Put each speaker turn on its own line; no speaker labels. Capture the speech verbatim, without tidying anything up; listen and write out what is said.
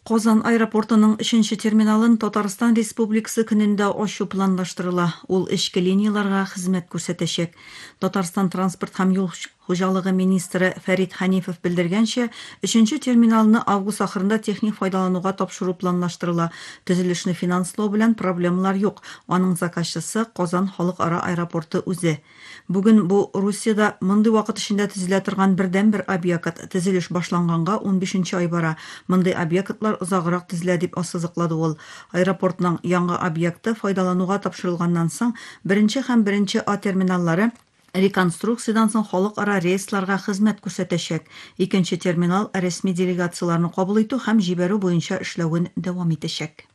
Казан аэропортының үшенче терминалын Татарстан Республикасы көнендә ачу планлаштырыла. Ул эчке линияларга хезмәт күрсәтәчәк. Татарстан транспорт һәм юл хуҗалыгы министры Фәрит Хәнифов белдергәнчә, өченче терминалны август ахырында техник файдалануга тапшыру планлаштырыла. Төзелешне финанслау белән проблемалар юк. Аның заказчысы Казан халыкара аэропорты үзе. Бүген бу Русиядә мондый вакыт эчендә төзелә торган бердән-бер объект. Төзелеш башланганга он бишенче ай бара. Мондый объектлар озаграк төзелә дип ассызыклады ул. Аэропортның яңа объекты файдалануга тапшырылганнан соң беренче һәм беренче А терминаллары реконструкциyaдан соң халыкара рейсларга хезмәт күрсәтәчәк. Икенче терминал рәсми делегацияларны кабул итү һәм җибәрү буенча эшләвен дәвам итәчәк.